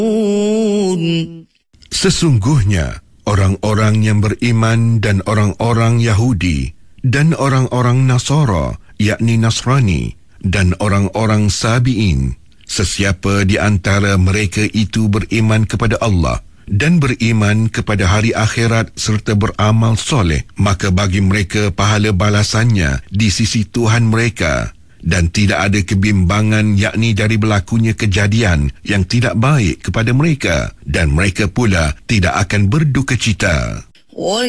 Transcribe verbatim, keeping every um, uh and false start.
Sesungguhnya orang-orang yang beriman dan orang-orang Yahudi dan orang-orang Nasara, yakni Nasrani, dan orang-orang Sabi'in, sesiapa di antara mereka itu beriman kepada Allah dan beriman kepada hari akhirat serta beramal soleh, maka bagi mereka pahala balasannya di sisi Tuhan mereka, dan tidak ada kebimbangan yakni dari berlakunya kejadian yang tidak baik kepada mereka, dan mereka pula tidak akan berduka cita.